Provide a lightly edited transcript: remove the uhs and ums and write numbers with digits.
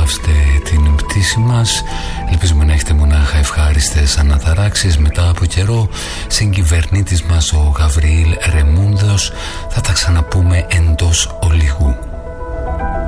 απολαύσετε την πτήση μας. Ελπίζουμε να έχετε μονάχα ευχάριστες αναταράξεις. Μετά από καιρό, συγκυβερνήτης μας ο Γαβριήλ Ρεμούντος. Θα τα ξαναπούμε εντός ολίγου.